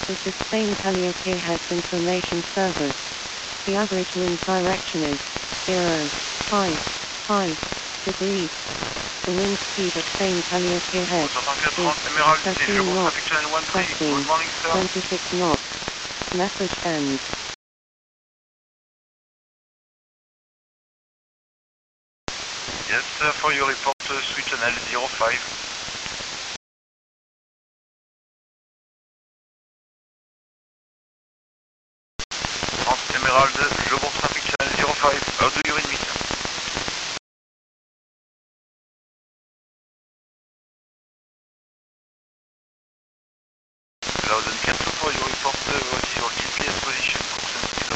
This is Spain Calliope Heads Information Service. The average wind direction is 0.5 degrees. The wind speed at Spain Calliope Head is 13 knots, crossing 26 knots. Message ends. Yes, for your report, switch channel 05. France Emerald, je bourse traffic channel 05, how do you read me?